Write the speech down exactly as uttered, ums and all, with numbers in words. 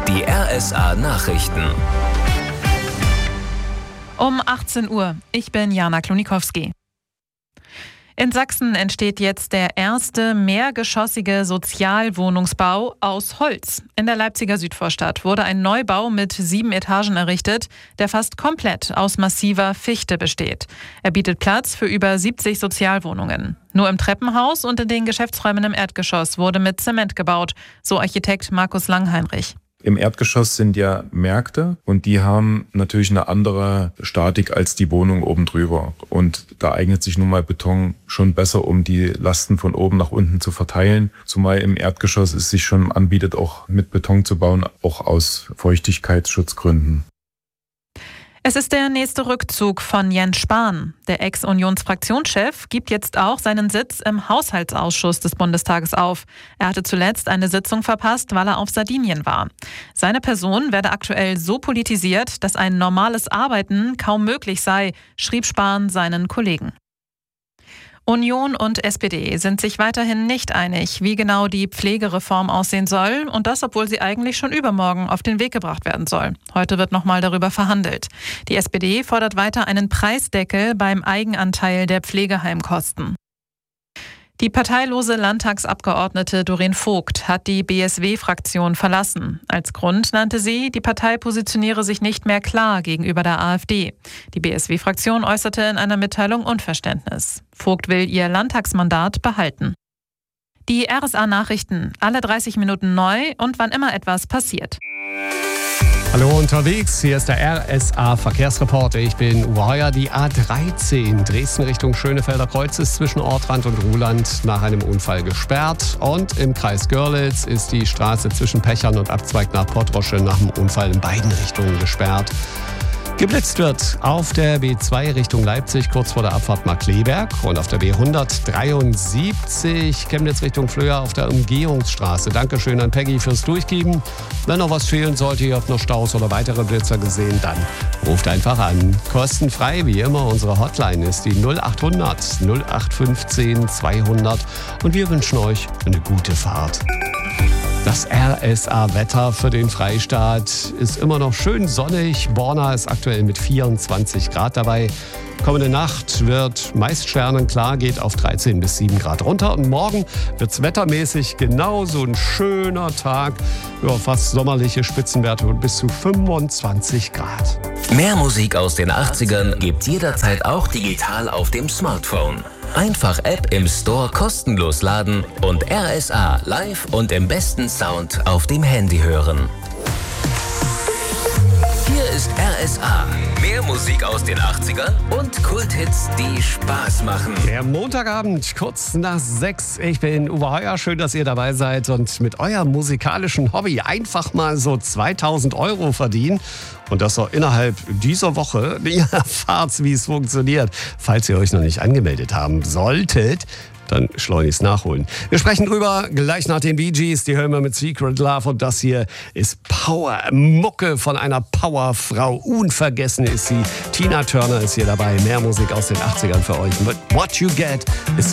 Die R S A Nachrichten. Um achtzehn Uhr. Ich bin Jana Klonikowski. In Sachsen entsteht jetzt der erste mehrgeschossige Sozialwohnungsbau aus Holz. In der Leipziger Südvorstadt wurde ein Neubau mit sieben Etagen errichtet, der fast komplett aus massiver Fichte besteht. Er bietet Platz für über siebzig Sozialwohnungen. Nur im Treppenhaus und in den Geschäftsräumen im Erdgeschoss wurde mit Zement gebaut, so Architekt Markus Langheinrich. Im Erdgeschoss sind ja Märkte und die haben natürlich eine andere Statik als die Wohnung oben drüber. Und da eignet sich nun mal Beton schon besser, um die Lasten von oben nach unten zu verteilen. Zumal im Erdgeschoss es sich schon anbietet, auch mit Beton zu bauen, auch aus Feuchtigkeitsschutzgründen. Es ist der nächste Rückzug von Jens Spahn. Der Ex-Unions-Fraktionschef gibt jetzt auch seinen Sitz im Haushaltsausschuss des Bundestages auf. Er hatte zuletzt eine Sitzung verpasst, weil er auf Sardinien war. Seine Person werde aktuell so politisiert, dass ein normales Arbeiten kaum möglich sei, schrieb Spahn seinen Kollegen. Union und S P D sind sich weiterhin nicht einig, wie genau die Pflegereform aussehen soll, und das, obwohl sie eigentlich schon übermorgen auf den Weg gebracht werden soll. Heute wird nochmal darüber verhandelt. Die S P D fordert weiter einen Preisdeckel beim Eigenanteil der Pflegeheimkosten. Die parteilose Landtagsabgeordnete Doreen Vogt hat die B S W-Fraktion verlassen. Als Grund nannte sie, die Partei positioniere sich nicht mehr klar gegenüber der AfD. Die B S W-Fraktion äußerte in einer Mitteilung Unverständnis. Vogt will ihr Landtagsmandat behalten. Die R S A-Nachrichten, alle dreißig Minuten neu und wann immer etwas passiert. Hallo unterwegs, hier ist der R S A-Verkehrsreporter. Ich bin Uwe Heuer. Die A dreizehn Dresden Richtung Schönefelder Kreuz ist zwischen Ortrand und Ruhland nach einem Unfall gesperrt. Und im Kreis Görlitz ist die Straße zwischen Pechern und Abzweig nach Pottrosche nach dem Unfall in beiden Richtungen gesperrt. Geblitzt wird auf der B zwei Richtung Leipzig, kurz vor der Abfahrt Markkleeberg, und auf der B hundertdreiundsiebzig Chemnitz Richtung Flöa auf der Umgehungsstraße. Dankeschön an Peggy fürs Durchgeben. Wenn noch was fehlen sollte, ihr habt noch Staus oder weitere Blitzer gesehen, dann ruft einfach an. Kostenfrei, wie immer, unsere Hotline ist die null achthundert null acht fünfzehn zweihundert und wir wünschen euch eine gute Fahrt. Das R S A-Wetter für den Freistaat ist immer noch schön sonnig. Borna ist aktuell mit vierundzwanzig Grad dabei. Kommende Nacht wird meist sternenklar, geht auf dreizehn bis sieben Grad runter. Und morgen wird es wettermäßig genauso ein schöner Tag. Ja, fast sommerliche Spitzenwerte und bis zu fünfundzwanzig Grad. Mehr Musik aus den achtzigern gibt jederzeit auch digital auf dem Smartphone. Einfach App im Store kostenlos laden und R S A live und im besten Sound auf dem Handy hören. Hier ist R S A. Mehr Musik aus den achtzigern und Kulthits, die Spaß machen. Der Montagabend, kurz nach sechs. Ich bin Uwe Heuer. Schön, dass ihr dabei seid und mit eurem musikalischen Hobby einfach mal so zweitausend Euro verdienen. Und das auch innerhalb dieser Woche. Ihr erfahrt, wie es funktioniert. Falls ihr euch noch nicht angemeldet haben solltet, dann schleunigst nachholen. Wir sprechen drüber gleich nach den Bee Gees. Die hören wir mit Secret Love. Und das hier ist Power-Mucke von einer Powerfrau. Unvergessen ist sie. Tina Turner ist hier dabei. Mehr Musik aus den achtzigern für euch. What You Get ist